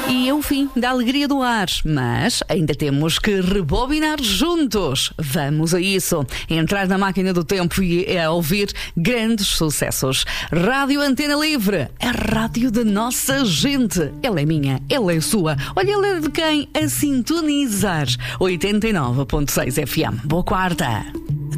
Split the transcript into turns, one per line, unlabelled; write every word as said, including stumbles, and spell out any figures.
E é o fim da alegria do ar, mas ainda temos que rebobinar juntos. Vamos a isso. Entrar na máquina do tempo e a ouvir grandes sucessos. Rádio Antena Livre, a rádio da nossa gente. Ela é minha, ela é sua. Olha, ela é de quem? A sintonizar. oitenta e nove ponto seis F M. Boa quarta.